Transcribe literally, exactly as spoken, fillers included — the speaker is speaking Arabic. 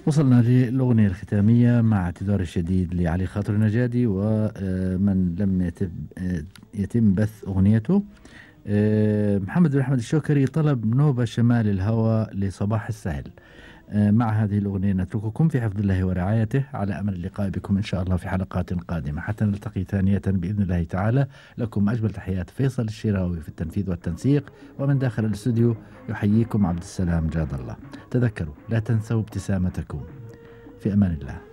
وصلنا للأغنية الختامية مع اعتذار الشديد لعلي خاطر النجادي ومن لم يتم, يتم بث أغنيته. محمد بن أحمد الشوكري طلب نوبة شمال الهوى لصباح السهل. مع هذه الأغنية نترككم في حفظ الله ورعايته، على أمل اللقاء بكم إن شاء الله في حلقات قادمة حتى نلتقي ثانية بإذن الله تعالى. لكم أجمل تحيات فيصل الشراوي في التنفيذ والتنسيق، ومن داخل الاستوديو يحييكم عبد السلام جاد الله. تذكروا لا تنسوا ابتسامتكم. في أمان الله.